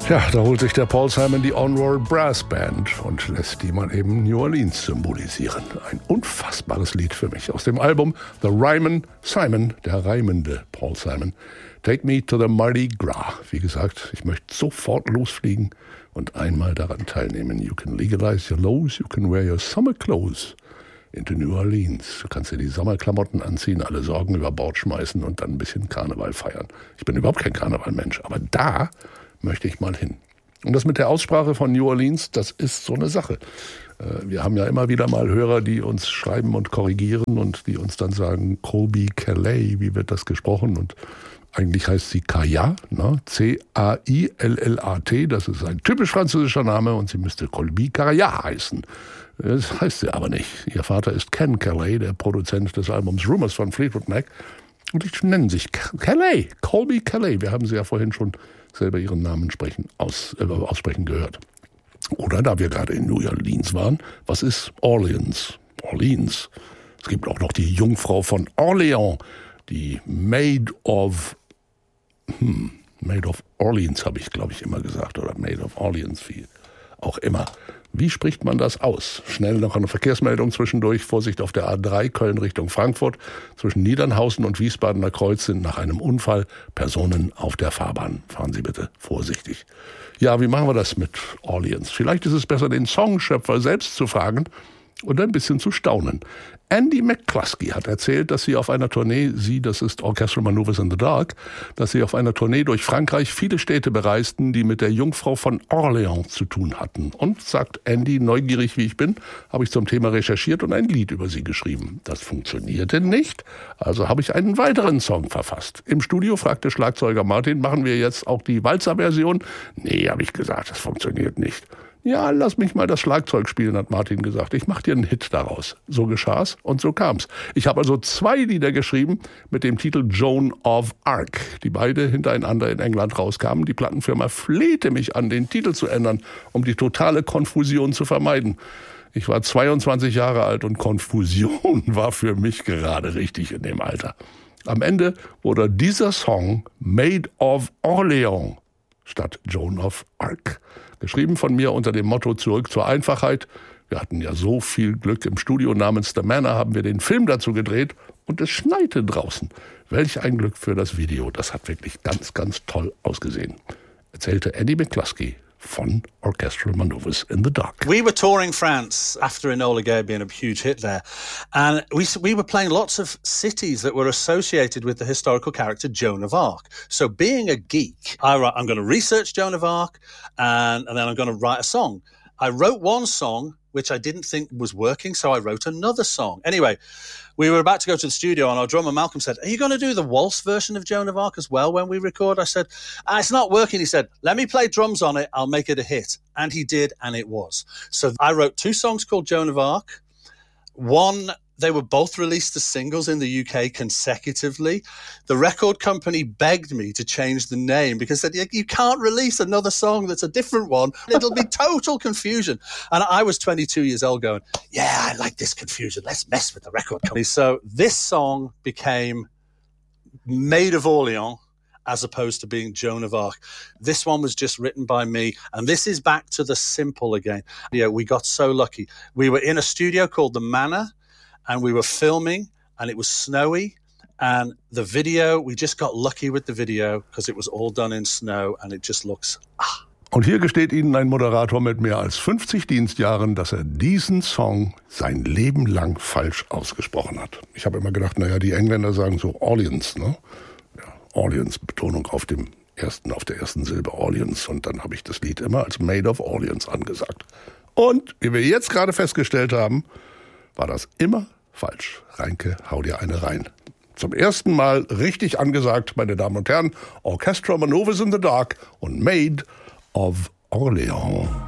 Ja, da holt sich der Paul Simon die On-Roll Brass Band und lässt die mal eben New Orleans symbolisieren. Ein unfassbares Lied für mich aus dem Album The Ryman Simon, der reimende Paul Simon. Take me to the Mardi Gras. Wie gesagt, ich möchte sofort losfliegen und einmal daran teilnehmen. You can legalize your laws, you can wear your summer clothes into New Orleans. Du kannst dir die Sommerklamotten anziehen, alle Sorgen über Bord schmeißen und dann ein bisschen Karneval feiern. Ich bin überhaupt kein Karnevalmensch, aber da möchte ich mal hin. Und das mit der Aussprache von New Orleans, das ist so eine Sache. Wir haben ja immer wieder mal Hörer, die uns schreiben und korrigieren und die uns dann sagen, Colby Calais, wie wird das gesprochen? Und eigentlich heißt sie Kaya, ne? C-A-I-L-L-A-T, das ist ein typisch französischer Name und sie müsste Colby Calais heißen. Das heißt sie aber nicht. Ihr Vater ist Ken Calais, der Produzent des Albums Rumors von Fleetwood Mac. Und die nennen sich Calais, Colby Calais. Wir haben sie ja vorhin schon selber ihren Namen aussprechen gehört. Oder da wir gerade in New Orleans waren, was ist Orleans? Orleans. Es gibt auch noch die Jungfrau von Orleans, die Maid of Orleans habe ich, glaube ich, immer gesagt. Oder Maid of Orleans, wie auch immer. Wie spricht man das aus? Schnell noch eine Verkehrsmeldung zwischendurch. Vorsicht auf der A3 Köln Richtung Frankfurt. Zwischen Niedernhausen und Wiesbadener Kreuz sind nach einem Unfall Personen auf der Fahrbahn. Fahren Sie bitte vorsichtig. Ja, wie machen wir das mit Orleans? Vielleicht ist es besser, den Songschöpfer selbst zu fragen und ein bisschen zu staunen. Andy McCluskey hat erzählt, dass sie auf einer Tournee, das ist Orchestral Manoeuvres in the Dark, dass sie auf einer Tournee durch Frankreich viele Städte bereisten, die mit der Jungfrau von Orleans zu tun hatten. Und, sagt Andy, neugierig wie ich bin, habe ich zum Thema recherchiert und ein Lied über sie geschrieben. Das funktionierte nicht, also habe ich einen weiteren Song verfasst. Im Studio fragte Schlagzeuger Martin, machen wir jetzt auch die Walzer-Version? Nee, habe ich gesagt, das funktioniert nicht. Ja, lass mich mal das Schlagzeug spielen, hat Martin gesagt. Ich mach dir einen Hit daraus. So geschah's und so kam's. Ich habe also 2 Lieder geschrieben mit dem Titel Joan of Arc, die beide hintereinander in England rauskamen. Die Plattenfirma flehte mich an, den Titel zu ändern, um die totale Konfusion zu vermeiden. Ich war 22 Jahre alt und Konfusion war für mich gerade richtig in dem Alter. Am Ende wurde dieser Song Maid of Orleans statt Joan of Arc. Geschrieben von mir unter dem Motto Zurück zur Einfachheit. Wir hatten ja so viel Glück im Studio. Namens The Manor haben wir den Film dazu gedreht und es schneite draußen. Welch ein Glück für das Video. Das hat wirklich ganz, ganz toll ausgesehen. Erzählte Andy McCluskey von Orchestral Manoeuvres in the Dark. We were touring France after Enola Gay being a huge hit there. And we were playing lots of cities that were associated with the historical character Joan of Arc. So being a geek, I'm going to research Joan of Arc and then I'm going to write a song. I wrote one song which I didn't think was working, so I wrote another song. Anyway, we were about to go to the studio and our drummer Malcolm said, are you going to do the waltz version of Joan of Arc as well when we record? I said, it's not working. He said, let me play drums on it. I'll make it a hit. And he did, and it was. So I wrote 2 songs called Joan of Arc. They were both released as singles in the UK consecutively. The record company begged me to change the name because they said, you can't release another song that's a different one. It'll be total confusion. And I was 22 years old going, yeah, I like this confusion. Let's mess with the record company. So this song became Maid of Orleans as opposed to being Joan of Arc. This one was just written by me, and this is back to the simple again. Yeah, we got so lucky. We were in a studio called The Manor, and we were filming, and it was snowy, and the video, we just got lucky with the video, because it was all done in snow, and it just looks, Und hier gesteht Ihnen ein Moderator mit mehr als 50 Dienstjahren, dass er diesen Song sein Leben lang falsch ausgesprochen hat. Ich habe immer gedacht, die Engländer sagen so Orleans, ne? Ja, Orleans, Betonung auf der ersten Silbe Orleans. Und dann habe ich das Lied immer als Maid of Orleans angesagt. Und, wie wir jetzt gerade festgestellt haben, war das immer falsch. Reinke, hau dir eine rein. Zum ersten Mal richtig angesagt, meine Damen und Herren, Orchestral Manoeuvres in the Dark und Maid of Orleans.